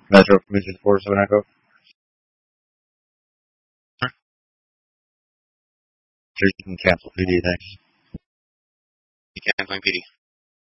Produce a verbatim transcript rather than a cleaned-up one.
Metro Commission four seven Echo. Sure, you can cancel P D, thanks. You canceling P D.